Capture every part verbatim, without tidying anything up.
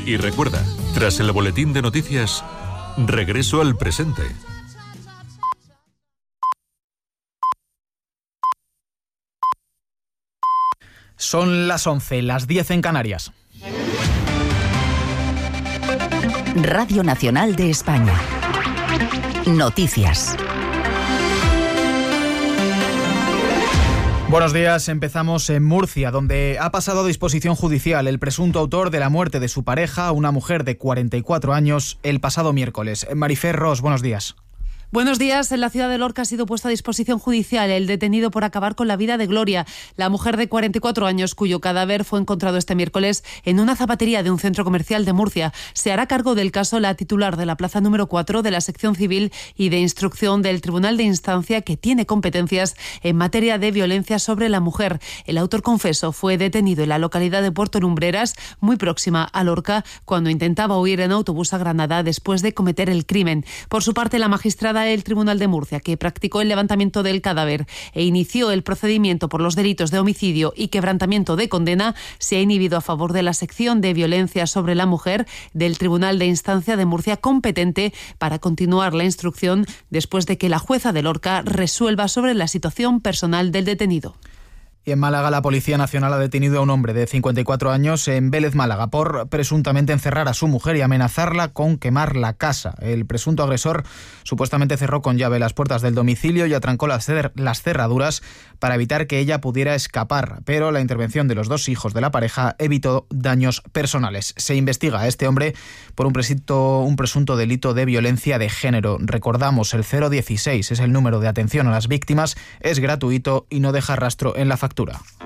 Y recuerda, tras el boletín de noticias, regreso al presente. Son las once, las diez en Canarias. Radio Nacional de España. Noticias. Buenos días, empezamos en Murcia, donde ha pasado a disposición judicial el presunto autor de la muerte de su pareja, una mujer de cuarenta y cuatro años, el pasado miércoles. Marifer Ros, buenos días. Buenos días. En la ciudad de Lorca ha sido puesto a disposición judicial el detenido por acabar con la vida de Gloria, la mujer de cuarenta y cuatro años cuyo cadáver fue encontrado este miércoles en una zapatería de un centro comercial de Murcia. Se hará cargo del caso la titular de la plaza número cuatro de la sección civil y de instrucción del Tribunal de Instancia, que tiene competencias en materia de violencia sobre la mujer. El autor confeso fue detenido en la localidad de Puerto Lumbreras, muy próxima a Lorca, cuando intentaba huir en autobús a Granada después de cometer el crimen. Por su parte, la magistrada el Tribunal de Murcia, que practicó el levantamiento del cadáver e inició el procedimiento por los delitos de homicidio y quebrantamiento de condena, se ha inhibido a favor de la sección de violencia sobre la mujer del Tribunal de Instancia de Murcia, competente para continuar la instrucción después de que la jueza de Lorca resuelva sobre la situación personal del detenido. Y en Málaga, la Policía Nacional ha detenido a un hombre de cincuenta y cuatro años en Vélez, Málaga, por presuntamente encerrar a su mujer y amenazarla con quemar la casa. El presunto agresor supuestamente cerró con llave las puertas del domicilio y atrancó las, cer- las cerraduras para evitar que ella pudiera escapar, pero la intervención de los dos hijos de la pareja evitó daños personales. Se investiga a este hombre por un presunto, un presunto delito de violencia de género. Recordamos, el cero dieciséis es el número de atención a las víctimas, es gratuito y no deja rastro en la factura.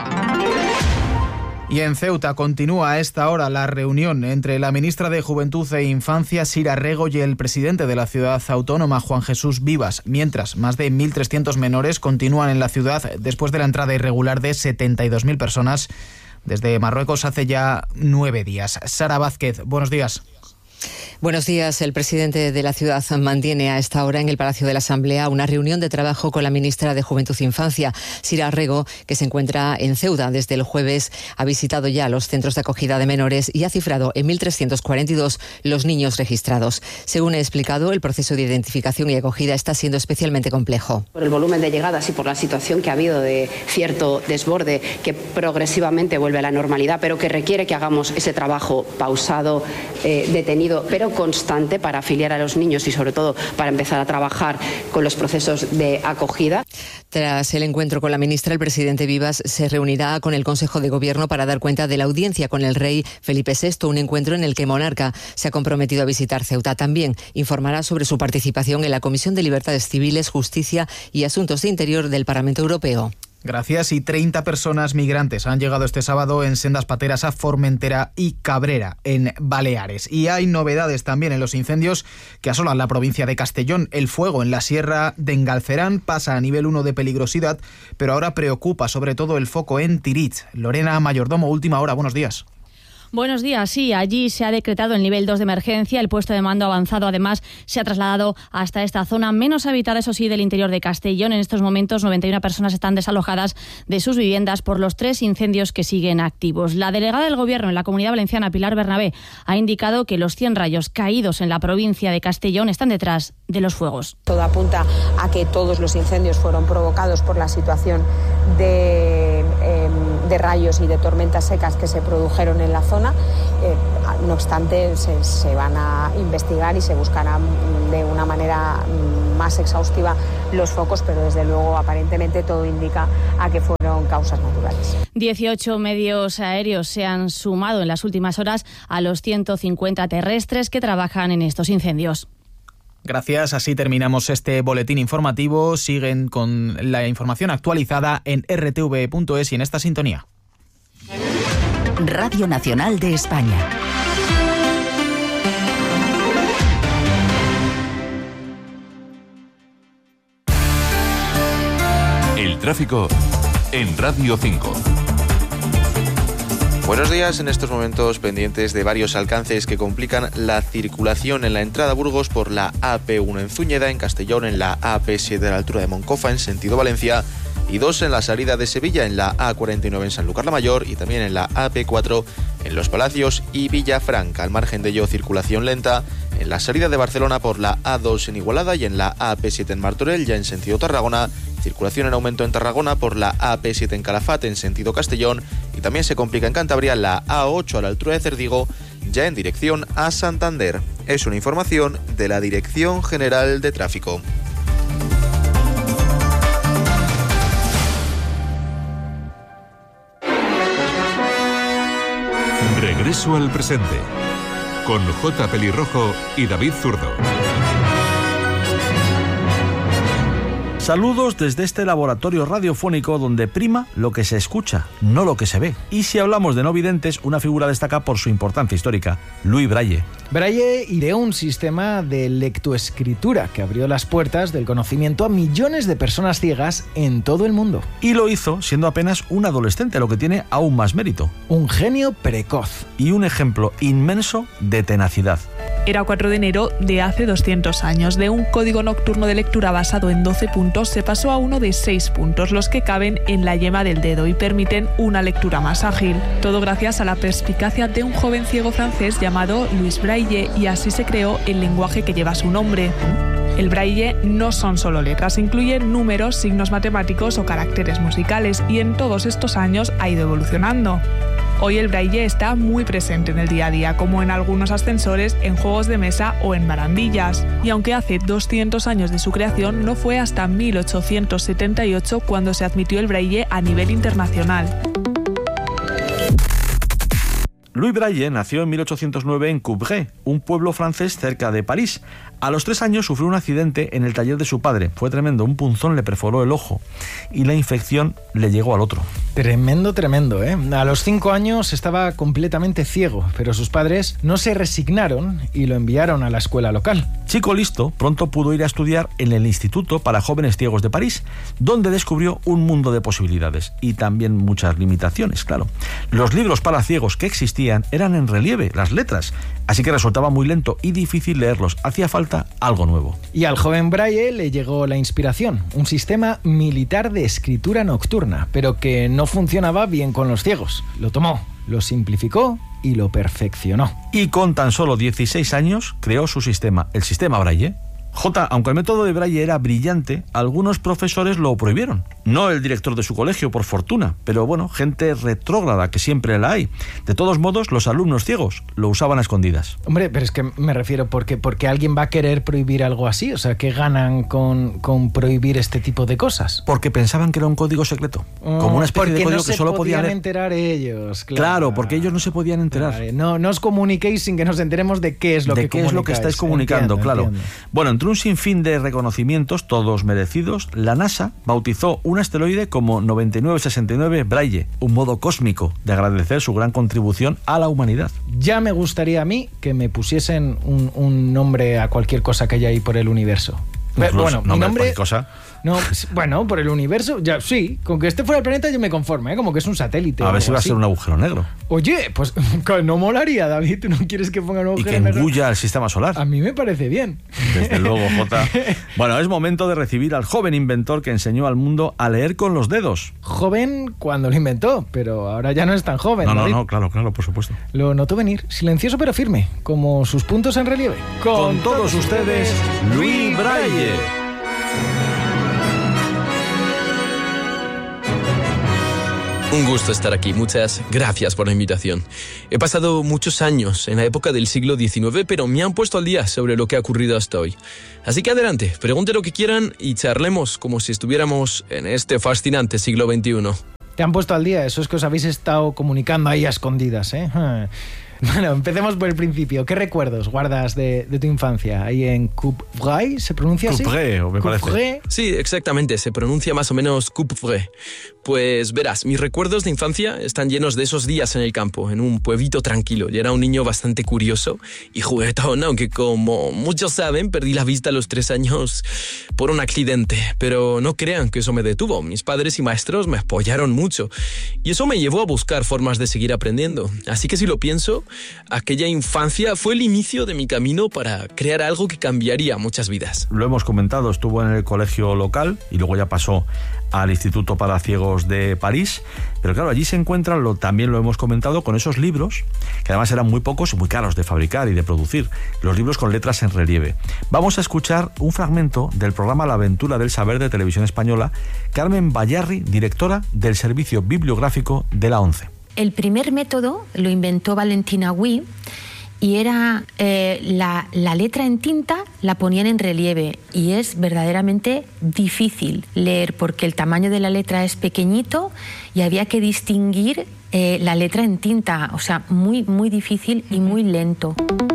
Y en Ceuta continúa a esta hora la reunión entre la ministra de Juventud e Infancia, Sira Rego, y el presidente de la ciudad autónoma, Juan Jesús Vivas, mientras más de mil trescientos menores continúan en la ciudad después de la entrada irregular de setenta y dos mil personas desde Marruecos hace ya nueve días. Sara Vázquez, buenos días. Buenos días. El presidente de la ciudad mantiene a esta hora en el Palacio de la Asamblea una reunión de trabajo con la ministra de Juventud e Infancia, Sira Rego, que se encuentra en Ceuta desde el jueves. Ha visitado ya los centros de acogida de menores y ha cifrado en mil trescientos cuarenta y dos los niños registrados. Según he explicado, el proceso de identificación y acogida está siendo especialmente complejo. Por el volumen de llegadas y por la situación que ha habido de cierto desborde que progresivamente vuelve a la normalidad, pero que requiere que hagamos ese trabajo pausado, eh, detenido, pero constante para afiliar a los niños y sobre todo para empezar a trabajar con los procesos de acogida. Tras el encuentro con la ministra, el presidente Vivas se reunirá con el Consejo de Gobierno para dar cuenta de la audiencia con el rey Felipe sexto, un encuentro en el que el monarca se ha comprometido a visitar Ceuta. También informará sobre su participación en la Comisión de Libertades Civiles, Justicia y Asuntos de Interior del Parlamento Europeo. Gracias. Y treinta personas migrantes han llegado este sábado en sendas pateras a Formentera y Cabrera, en Baleares. Y hay novedades también en los incendios que asolan la provincia de Castellón. El fuego en la sierra de Engalcerán pasa a nivel uno de peligrosidad, pero ahora preocupa sobre todo el foco en Tirit. Lorena Mayordomo, última hora, buenos días. Buenos días. Sí, allí se ha decretado el nivel dos de emergencia. El puesto de mando avanzado, además, se ha trasladado hasta esta zona menos habitada, eso sí, del interior de Castellón. En estos momentos, noventa y una personas están desalojadas de sus viviendas por los tres incendios que siguen activos. La delegada del Gobierno en la Comunidad Valenciana, Pilar Bernabé, ha indicado que los cien rayos caídos en la provincia de Castellón están detrás de los fuegos. Todo apunta a que todos los incendios fueron provocados por la situación de, eh, de rayos y de tormentas secas que se produjeron en la zona. Eh, no obstante, se, se van a investigar y se buscarán de una manera más exhaustiva los focos, pero desde luego aparentemente todo indica a que fueron causas naturales. dieciocho medios aéreos se han sumado en las últimas horas a los ciento cincuenta terrestres que trabajan en estos incendios. Gracias, así terminamos este boletín informativo. Siguen con la información actualizada en erre te ve punto es y en esta sintonía. Radio Nacional de España. El tráfico en Radio cinco. Buenos días. En estos momentos pendientes de varios alcances que complican la circulación en la entrada a Burgos por la A P uno en Zúñeda, en Castellón en la A P siete a la altura de Moncofa en sentido Valencia y dos en la salida de Sevilla en la A cuarenta y nueve en Sanlúcar la Mayor y también en la A P cuatro en Los Palacios y Villafranca. Al margen de ello, circulación lenta en la salida de Barcelona por la A dos en Igualada y en la A P siete en Martorell, ya en sentido Tarragona. Circulación en aumento en Tarragona por la A P siete en Calafate en sentido Castellón, y también se complica en Cantabria la A ocho a la altura de Cerdigo, ya en dirección a Santander. Es una información de la Dirección General de Tráfico. Regreso al presente con J. Pelirrojo y David Zurdo. Saludos desde este laboratorio radiofónico donde prima lo que se escucha, no lo que se ve. Y si hablamos de no videntes, una figura destaca por su importancia histórica, Louis Braille. Braille ideó un sistema de lectoescritura que abrió las puertas del conocimiento a millones de personas ciegas en todo el mundo. Y lo hizo siendo apenas un adolescente, lo que tiene aún más mérito. Un genio precoz. Y un ejemplo inmenso de tenacidad. Era cuatro de enero de hace doscientos años. De un código nocturno de lectura basado en doce puntos se pasó a uno de seis puntos, los que caben en la yema del dedo y permiten una lectura más ágil. Todo gracias a la perspicacia de un joven ciego francés llamado Louis Braille, y así se creó el lenguaje que lleva su nombre. El braille no son solo letras, incluyen números, signos matemáticos o caracteres musicales, y en todos estos años ha ido evolucionando. Hoy el braille está muy presente en el día a día, como en algunos ascensores, en juegos de mesa o en barandillas. Y aunque hace doscientos años de su creación, no fue hasta mil ochocientos setenta y ocho cuando se admitió el braille a nivel internacional. Louis Braille nació en mil ochocientos nueve en Coupvray, un pueblo francés cerca de París. A los tres años sufrió un accidente en el taller de su padre. Fue tremendo, un punzón le perforó el ojo y la infección le llegó al otro. Tremendo, tremendo, ¿eh? A los cinco años estaba completamente ciego, pero sus padres no se resignaron y lo enviaron a la escuela local. Chico listo, pronto pudo ir a estudiar en el Instituto para Jóvenes Ciegos de París, donde descubrió un mundo de posibilidades y también muchas limitaciones, claro. Los libros para ciegos que existían eran en relieve, las letras, así que resultaba muy lento y difícil leerlos. Hacía falta algo nuevo. Y al joven Braille le llegó la inspiración, un sistema militar de escritura nocturna, pero que no funcionaba bien con los ciegos. Lo tomó, lo simplificó y lo perfeccionó. Y con tan solo dieciséis años creó su sistema, el sistema Braille. J, aunque el método de Braille era brillante, algunos profesores lo prohibieron. No el director de su colegio, por fortuna, pero bueno, gente retrógrada, que siempre la hay. De todos modos, los alumnos ciegos lo usaban a escondidas. Hombre, pero es que me refiero, porque, porque alguien va a querer prohibir algo así. O sea, ¿qué ganan con, con prohibir este tipo de cosas? Porque pensaban que era un código secreto. Oh, como una especie de código no que solo podían leer. enterar ellos. Claro. claro, porque ellos no se podían enterar. Vale, no, no os comuniquéis sin que nos enteremos de qué es lo de que qué es lo que estáis comunicando, entiendo, claro. Entiendo. Bueno, entre un sinfín de reconocimientos, todos merecidos, la NASA bautizó un asteroide como noventa y nueve sesenta y nueve Braille, un modo cósmico de agradecer su gran contribución a la humanidad. Ya me gustaría a mí que me pusiesen un, un nombre a cualquier cosa que haya ahí por el universo. Incluso, bueno, mi nombre... cosa. No, bueno, por el universo, ya sí, con que esté fuera del planeta yo me conformo, ¿eh? Como que es un satélite. A ver si va así. a ser un agujero negro. Oye, pues no molaría, David, ¿tú no quieres que ponga un agujero negro? Y que engulla el sistema solar. A mí me parece bien. Desde luego, Jota. Bueno, es momento de recibir al joven inventor que enseñó al mundo a leer con los dedos. Joven cuando lo inventó, pero ahora ya no es tan joven. No, no, David. no, claro, claro, por supuesto. Lo notó venir, silencioso pero firme, como sus puntos en relieve. Con, con todos ustedes, Louis Braille. Un gusto estar aquí, muchas gracias por la invitación. He pasado muchos años en la época del siglo diecinueve, pero me han puesto al día sobre lo que ha ocurrido hasta hoy. Así que adelante, pregunten lo que quieran y charlemos como si estuviéramos en este fascinante siglo veintiuno. Te han puesto al día, eso es que os habéis estado comunicando ahí a escondidas, ¿eh? Bueno, empecemos por el principio. ¿Qué recuerdos guardas de, de tu infancia? Ahí en Coupvray, ¿se pronuncia así? Coupvray, me parece. Coupvray. Sí, exactamente, se pronuncia más o menos Coupvray. Pues verás, mis recuerdos de infancia están llenos de esos días en el campo, en un pueblito tranquilo. Yo era un niño bastante curioso y juguetón, aunque como muchos saben, perdí la vista a los tres años por un accidente. Pero no crean que eso me detuvo. Mis padres y maestros me apoyaron mucho y eso me llevó a buscar formas de seguir aprendiendo. Así que si lo pienso, Aquella infancia fue el inicio de mi camino para crear algo que cambiaría muchas vidas. Lo hemos comentado, estuvo en el colegio local y luego ya pasó al Instituto para Ciegos de París, pero claro, allí se encuentran, lo, también lo hemos comentado, con esos libros, que además eran muy pocos y muy caros de fabricar y de producir, los libros con letras en relieve. Vamos a escuchar un fragmento del programa La Aventura del Saber de Televisión Española, Carmen Bayarri, directora del Servicio Bibliográfico de la ONCE. El primer método lo inventó Valentina Gui, y era eh, la, la letra en tinta la ponían en relieve y es verdaderamente difícil leer porque el tamaño de la letra es pequeñito y había que distinguir eh, la letra en tinta, o sea, muy, muy difícil y muy lento.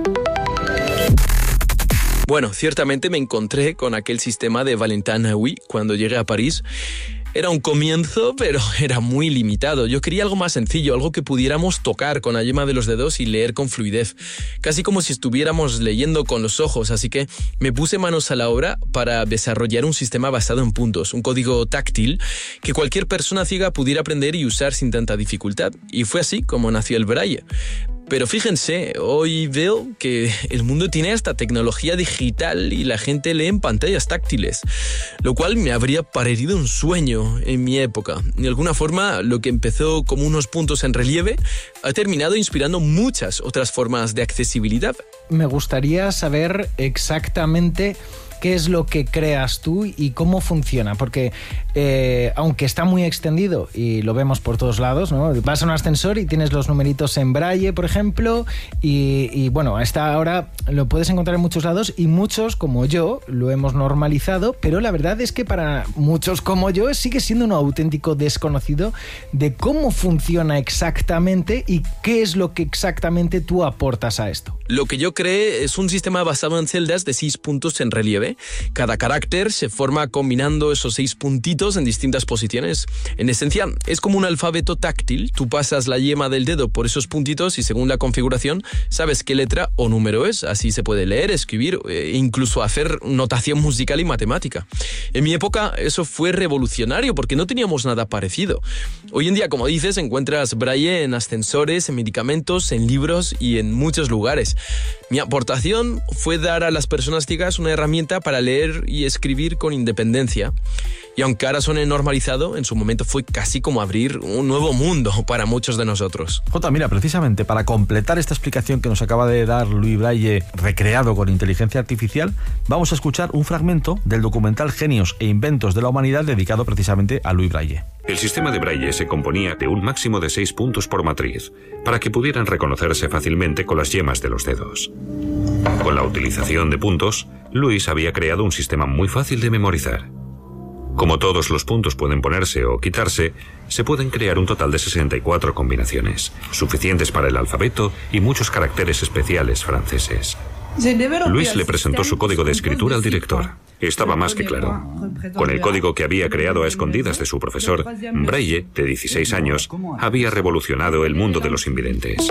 Bueno, ciertamente me encontré con aquel sistema de Valentina Gui cuando llegué a París. Era un comienzo, pero era muy limitado. Yo quería algo más sencillo, algo que pudiéramos tocar con la yema de los dedos y leer con fluidez, casi como si estuviéramos leyendo con los ojos, así que me puse manos a la obra para desarrollar un sistema basado en puntos, un código táctil que cualquier persona ciega pudiera aprender y usar sin tanta dificultad. Y fue así como nació el Braille. Pero fíjense, hoy veo que el mundo tiene esta tecnología digital y la gente lee en pantallas táctiles, lo cual me habría parecido un sueño en mi época. De alguna forma, lo que empezó como unos puntos en relieve ha terminado inspirando muchas otras formas de accesibilidad. Me gustaría saber exactamente qué es lo que creas tú y cómo funciona, porque eh, aunque está muy extendido y lo vemos por todos lados, ¿no? Vas a un ascensor y tienes los numeritos en braille, por ejemplo, y, y bueno, hasta ahora lo puedes encontrar en muchos lados y muchos, como yo, lo hemos normalizado, pero la verdad es que para muchos como yo sigue siendo un auténtico desconocido de cómo funciona exactamente y qué es lo que exactamente tú aportas a esto. Lo que yo creé es un sistema basado en celdas de seis puntos en relieve. Cada carácter se forma combinando esos seis puntitos en distintas posiciones. En esencia, es como un alfabeto táctil. Tú pasas la yema del dedo por esos puntitos y según la configuración sabes qué letra o número es. Así se puede leer, escribir e incluso hacer notación musical y matemática. En mi época eso fue revolucionario porque no teníamos nada parecido. Hoy en día, como dices, encuentras braille en ascensores, en medicamentos, en libros y en muchos lugares. Mi aportación fue dar a las personas ciegas una herramienta para leer y escribir con independencia. Y aunque ahora suene normalizado, en su momento fue casi como abrir un nuevo mundo para muchos de nosotros. Jota, mira, precisamente para completar esta explicación que nos acaba de dar Louis Braille, recreado con inteligencia artificial, vamos a escuchar un fragmento del documental Genios e Inventos de la Humanidad dedicado precisamente a Louis Braille. El sistema de Braille se componía de un máximo de seis puntos por matriz, para que pudieran reconocerse fácilmente con las yemas de los dedos. Con la utilización de puntos, Louis había creado un sistema muy fácil de memorizar. Como todos los puntos pueden ponerse o quitarse, se pueden crear un total de sesenta y cuatro combinaciones, suficientes para el alfabeto y muchos caracteres especiales franceses. Luis le presentó su código de escritura al director. Estaba más que claro. Con el código que había creado a escondidas de su profesor, Braille, de dieciséis años, había revolucionado el mundo de los invidentes.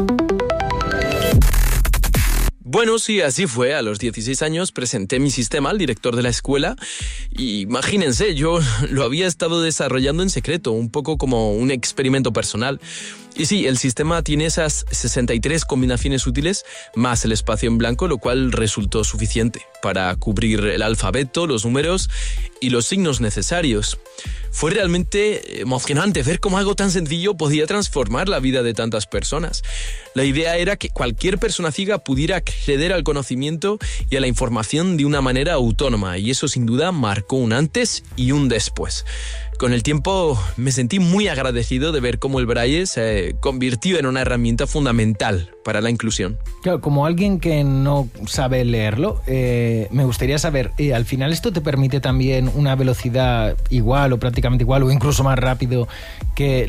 Bueno, sí, así fue. A los dieciséis años presenté mi sistema al director de la escuela y imagínense, yo lo había estado desarrollando en secreto, un poco como un experimento personal. Y sí, el sistema tiene esas sesenta y tres combinaciones útiles más el espacio en blanco, lo cual resultó suficiente para cubrir el alfabeto, los números y los signos necesarios. Fue realmente emocionante ver cómo algo tan sencillo podía transformar la vida de tantas personas. La idea era que cualquier persona ciega pudiera acceder al conocimiento y a la información de una manera autónoma, y eso sin duda marcó un antes y un después. Con el tiempo me sentí muy agradecido de ver cómo el Braille se convirtió en una herramienta fundamental para la inclusión. Claro, como alguien que no sabe leerlo, eh, me gustaría saber, eh, al final esto te permite también una velocidad igual o prácticamente igual o incluso más rápido que